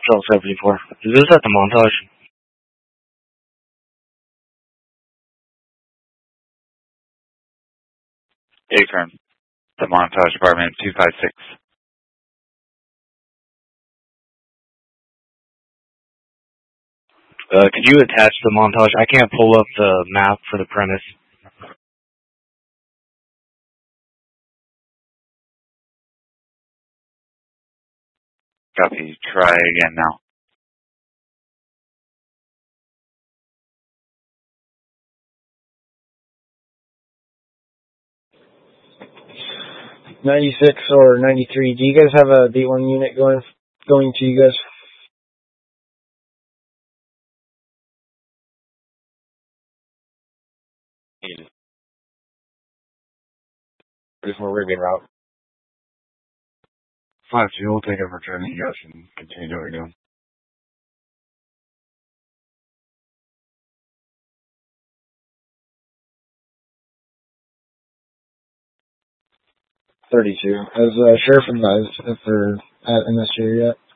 Cell 74. Is this at the Montage? A-Firm, the Montage Apartment 256. Could you attach the Montage? I can't pull up the map for the premise. Copy. Try again now. '96 or '93. Do you guys have a D1 unit going to you guys? Just more rigging route. 5-2, we'll take over turning you guys and continue doing what you're doing. '32. Has Sheriff advised if they're in this area yet?